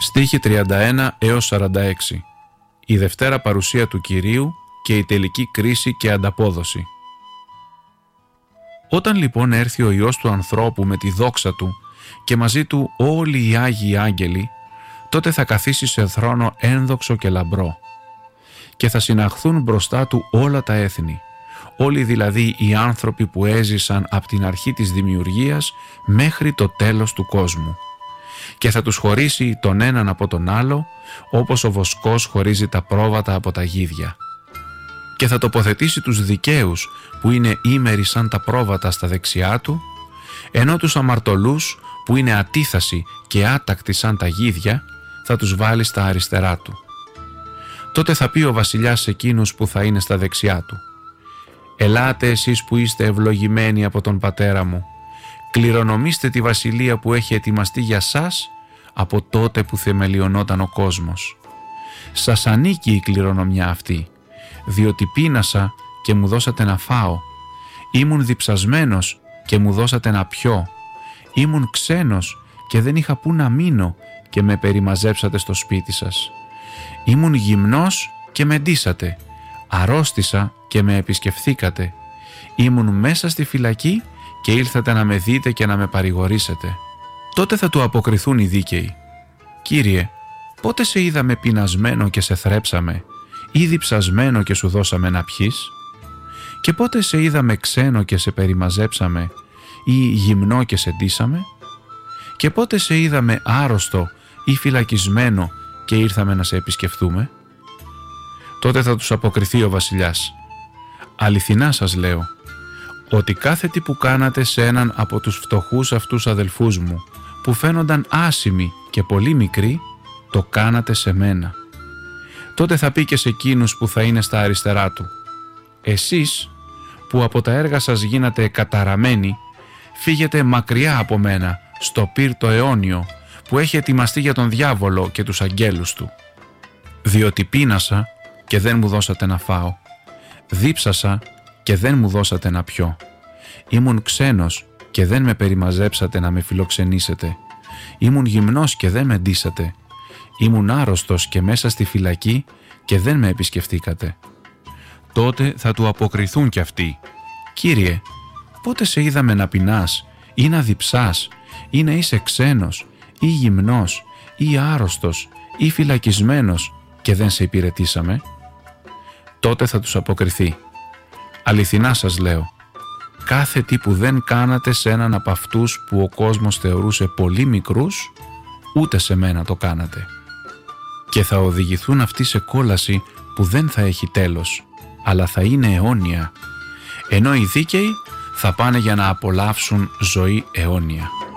Στίχοι 31 έως 46. Η Δευτέρα παρουσία του Κυρίου και η τελική κρίση και ανταπόδοση. Όταν λοιπόν έρθει ο Υιός του ανθρώπου με τη δόξα του και μαζί του όλοι οι Άγιοι Άγγελοι, τότε θα καθίσει σε θρόνο ένδοξο και λαμπρό και θα συναχθούν μπροστά του όλα τα έθνη, όλοι δηλαδή οι άνθρωποι που έζησαν από την αρχή της δημιουργίας μέχρι το τέλος του κόσμου, και θα τους χωρίσει τον έναν από τον άλλο, όπως ο βοσκός χωρίζει τα πρόβατα από τα γίδια, και θα τοποθετήσει τους δικαίους που είναι ήμεροι σαν τα πρόβατα στα δεξιά του, ενώ τους αμαρτωλούς που είναι ατίθασοι και άτακτοι σαν τα γίδια θα τους βάλει στα αριστερά του. Τότε θα πει ο βασιλιάς σε εκείνους που θα είναι στα δεξιά του: «Ελάτε εσείς που είστε ευλογημένοι από τον Πατέρα μου, κληρονομήστε τη βασιλεία που έχει ετοιμαστεί για σας από τότε που θεμελιωνόταν ο κόσμος. Σας ανήκει η κληρονομιά αυτή, διότι πείνασα και μου δώσατε να φάω, ήμουν διψασμένος και μου δώσατε να πιω, ήμουν ξένος και δεν είχα πού να μείνω και με περιμαζέψατε στο σπίτι σας. Ήμουν γυμνός και με ντύσατε, αρρώστησα και με επισκεφθήκατε, ήμουν μέσα στη φυλακή και ήλθατε να με δείτε και να με παρηγορήσετε». Τότε θα του αποκριθούν οι δίκαιοι: «Κύριε, πότε σε είδαμε πεινασμένο και σε θρέψαμε, ή διψασμένο και σου δώσαμε να πιείς? Και πότε σε είδαμε ξένο και σε περιμαζέψαμε, ή γυμνό και σε ντύσαμε? Και πότε σε είδαμε άρρωστο ή φυλακισμένο και ήρθαμε να σε επισκεφθούμε?» Τότε θα τους αποκριθεί ο βασιλιάς: «Αληθινά σας λέω, ότι κάθε τι που κάνατε σε έναν από τους φτωχούς αυτούς αδελφούς μου, που φαίνονταν άσημοι και πολύ μικροί, το κάνατε σε μένα». Τότε θα πει και σε εκείνους που θα είναι στα αριστερά του: «Εσείς που από τα έργα σας γίνατε καταραμένοι, φύγετε μακριά από μένα στο πύρ το αιώνιο που έχει ετοιμαστεί για τον διάβολο και τους αγγέλους του. Διότι πείνασα και δεν μου δώσατε να φάω, δίψασα και δεν μου δώσατε να πιω, ήμουν ξένος και δεν με περιμαζέψατε να με φιλοξενήσετε, ήμουν γυμνός και δεν με ντύσατε, ήμουν άρρωστος και μέσα στη φυλακή και δεν με επισκεφτήκατε». Τότε θα του αποκριθούν κι αυτοί: «Κύριε, πότε σε είδαμε να πεινάς ή να διψάς ή να είσαι ξένος ή γυμνός ή άρρωστος ή φυλακισμένος και δεν σε υπηρετήσαμε?» Τότε θα τους αποκριθεί: «Αληθινά σας λέω, κάθε τι που δεν κάνατε σε έναν από αυτούς που ο κόσμος θεωρούσε πολύ μικρούς, ούτε σε μένα το κάνατε». Και θα οδηγηθούν αυτοί σε κόλαση που δεν θα έχει τέλος, αλλά θα είναι αιώνια, ενώ οι δίκαιοι θα πάνε για να απολαύσουν ζωή αιώνια.